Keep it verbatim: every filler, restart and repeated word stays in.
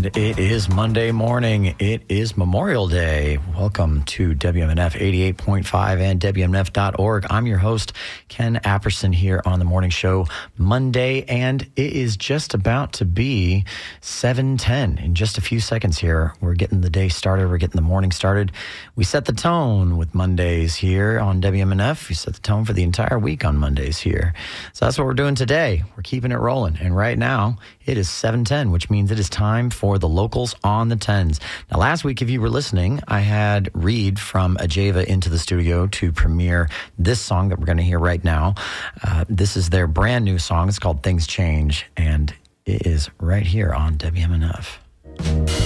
And it is Monday morning. It is Memorial Day. Welcome to W M N F eighty-eight point five and W M N F dot org. I'm your host, Ken Apperson, here on the morning show Monday, and it is just about to be seven ten. In just a few seconds here, we're getting the day started. We're getting the morning started. We set the tone with Mondays here on W M N F. We set the tone for the entire week on Mondays here. So that's what we're doing today. We're keeping it rolling. And right now, it is seven ten, which means it is time for the locals on the tens. Now, last week, if you were listening, I had Reed from Ajava into the studio to premiere this song that we're going to hear right now. Uh, this is their brand new song. It's called Things Change, and it is right here on W M N F.